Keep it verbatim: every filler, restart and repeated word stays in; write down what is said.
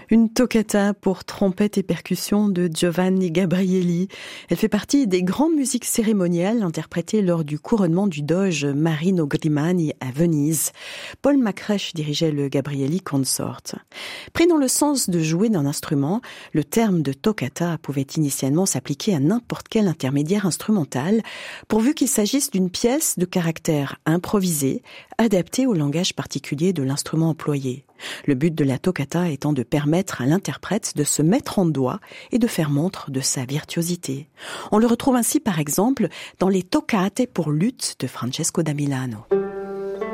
Une toccata pour trompette et percussion de Giovanni Gabrieli. Elle fait partie des grandes musiques cérémoniales interprétées lors du couronnement du doge Marino Grimani à Venise. Paul Macrèche dirigeait le Gabrieli Consort. Pris dans le sens de jouer d'un instrument, le terme de toccata pouvait initialement s'appliquer à n'importe quel intermédiaire instrumental, pourvu qu'il s'agisse d'une pièce de caractère improvisé, adaptée au langage particulier de l'instrument employé. Le but de la toccata étant de permettre à l'interprète de se mettre en doigt et de faire montre de sa virtuosité. On le retrouve ainsi par exemple dans les toccate pour luth de Francesco da Milano.